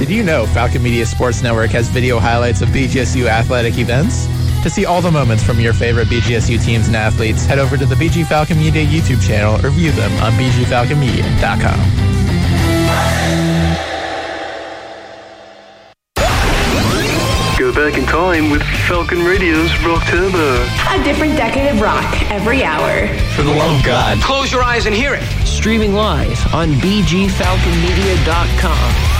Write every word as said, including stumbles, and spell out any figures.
Did you know Falcon Media Sports Network has video highlights of B G S U athletic events? To see all the moments from your favorite B G S U teams and athletes, head over to the B G Falcon Media YouTube channel or view them on b g falcon media dot com. Go back in time with Falcon Radio's Rock Turbo. A different decade of rock every hour. For the love of God. Close your eyes and hear it. Streaming live on b g falcon media dot com.